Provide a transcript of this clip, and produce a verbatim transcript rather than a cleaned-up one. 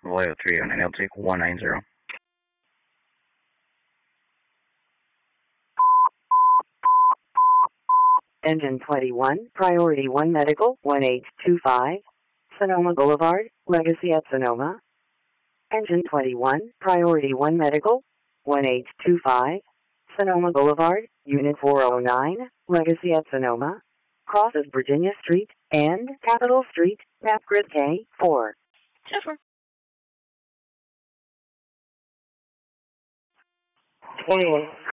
Vallejo three oh nine, I'll take one nine zero. Engine twenty-one, Priority one Medical, one eight two five, Sonoma Boulevard, Legacy at Sonoma. Engine twenty-one, Priority one Medical, one eight two five, Sonoma Boulevard, Unit four oh nine, Legacy at Sonoma. Crosses Virginia Street and Capitol Street, map grid K four. Super. twenty-one,